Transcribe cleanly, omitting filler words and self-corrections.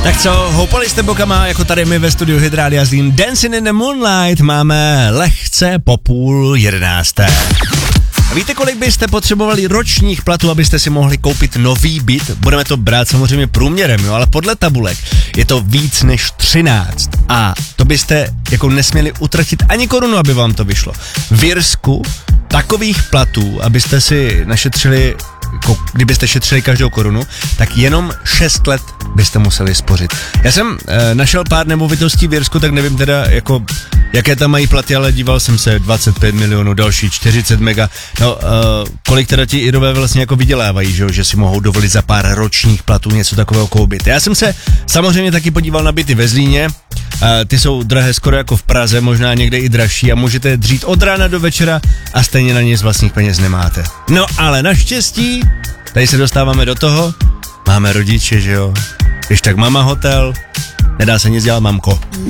Tak co, houpali jste bokama, jako tady my ve studiu Hit Rádia Zlín. Dancing in the Moonlight máme lehce po 10:30. A víte, kolik byste potřebovali ročních platů, abyste si mohli koupit nový byt? Budeme to brát samozřejmě průměrem, jo, ale podle tabulek je to víc než 13. A to byste jako nesměli utratit ani korunu, aby vám to vyšlo. V Irsku takových platů, abyste si našetřili, jako kdybyste šetřili každou korunu, tak jenom 6 let byste museli spořit. Já jsem našel pár nemovitostí v Irsku, tak nevím teda, jako, jaké tam mají platy, ale díval jsem se, 25 milionů, další 40 mega. No, kolik teda ti Irové vlastně jako vydělávají, že si mohou dovolit za pár ročních platů něco takového koupit. Já jsem se samozřejmě taky podíval na byty ve Zlíně, ty jsou drahé skoro jako v Praze, možná někde i dražší a můžete dřít od rána do večera a stejně na ně z vlastních peněz nemáte. No ale naštěstí, tady se dostáváme do toho, máme rodiče, že jo, když tak mama hotel, nedá se nic dělat, mamko.